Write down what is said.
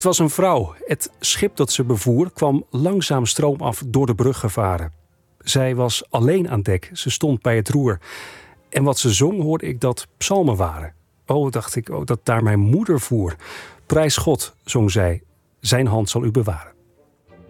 Het was een vrouw. Het schip dat ze bevoer kwam langzaam stroomaf door de brug gevaren. Zij was alleen aan dek. Ze stond bij het roer. En wat ze zong hoorde ik dat psalmen waren. Dacht ik, dat daar mijn moeder voer. Prijs God, zong zij. Zijn hand zal u bewaren.